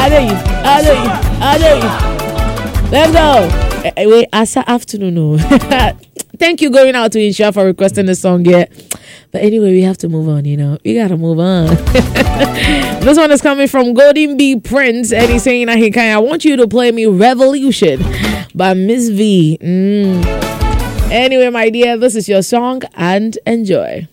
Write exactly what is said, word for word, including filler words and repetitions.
I know you. I know you. I know you. Let's go. Uh, wait, Asa afternoon. No. Thank you going out to Insha for requesting the song. Yeah. But anyway, we have to move on, you know. We gotta move on. This one is coming from Golden B Prince, and he's saying, I want you to play me Revolution by Miss V. Mm. Anyway, my dear, this is your song, and enjoy.